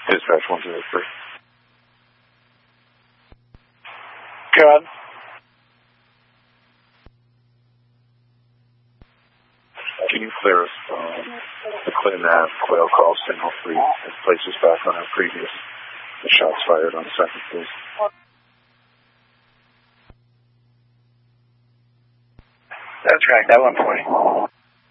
Dispatch 103. Good. Can you clear us the Clinton Ave Quail Call Signal 3 and place us back on our previous shots fired on 2nd, please? That's right, that 140.